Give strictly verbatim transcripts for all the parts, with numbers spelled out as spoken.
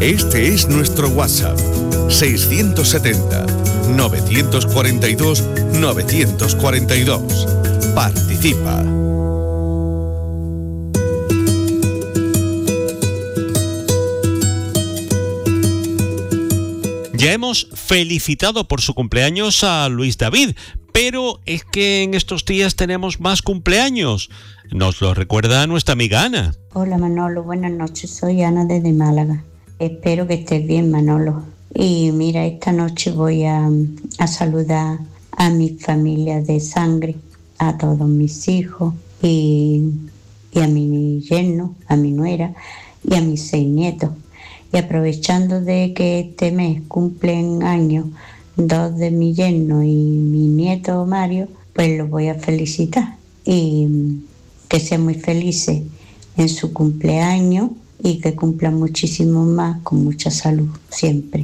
Este es nuestro WhatsApp, seiscientos setenta, novecientos cuarenta y dos, novecientos cuarenta y dos. Participa. Ya hemos felicitado por su cumpleaños a Luis David, pero es que en estos días tenemos más cumpleaños. Nos lo recuerda nuestra amiga Ana. Hola Manolo, buenas noches, soy Ana desde Málaga. Espero que estés bien, Manolo. Y mira, esta noche voy a, a saludar a mi familia de sangre, a todos mis hijos y, y a mi yerno, a mi nuera y a mis seis nietos. Y aprovechando de que este mes cumplen años dos de mi yerno y mi nieto Mario, pues los voy a felicitar y que sean muy felices en su cumpleaños y que cumplan muchísimo más con mucha salud siempre.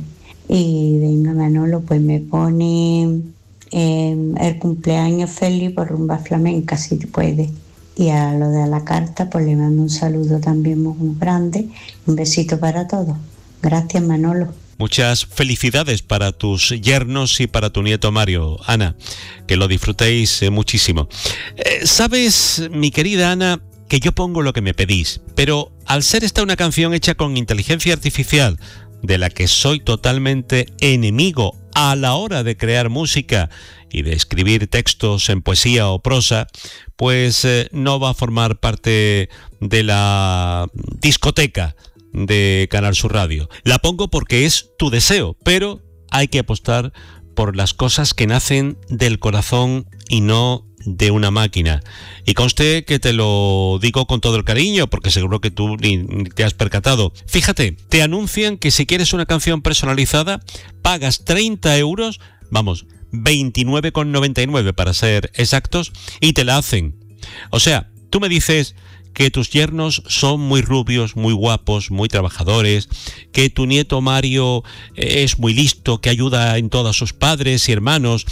Y venga Manolo, pues me pone eh, el cumpleaños feliz por Rumba Flamenca, si te puede. Y a lo de la carta, pues le mando un saludo también muy grande. Un besito para todos. Gracias, Manolo. Muchas felicidades para tus yernos y para tu nieto Mario, Ana. Que lo disfrutéis eh, muchísimo. Eh, Sabes, mi querida Ana, que yo pongo lo que me pedís, pero al ser esta una canción hecha con inteligencia artificial, de la que soy totalmente enemigo a la hora de crear música y de escribir textos en poesía o prosa, pues eh, no va a formar parte de la discoteca de Canal Sur Radio. La pongo porque es tu deseo, pero hay que apostar por las cosas que nacen del corazón y no de una máquina. Y conste que te lo digo con todo el cariño, porque seguro que tú ni, ni te has percatado. Fíjate, te anuncian que si quieres una canción personalizada, pagas treinta euros, vamos, veintinueve con noventa y nueve para ser exactos, y te la hacen. O sea, tú me dices que tus yernos son muy rubios, muy guapos, muy trabajadores, que tu nieto Mario es muy listo, que ayuda en todo a sus padres y hermanos,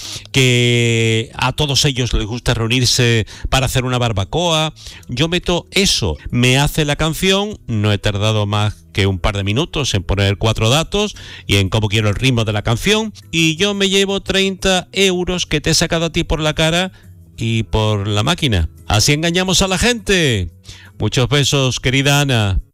que a todos ellos les gusta reunirse para hacer una barbacoa. Yo meto eso, me hace la canción, no he tardado más que un par de minutos en poner cuatro datos y en cómo quiero el ritmo de la canción, y yo me llevo treinta euros que te he sacado a ti por la cara y por la máquina. Así engañamos a la gente. Muchos besos, querida Ana.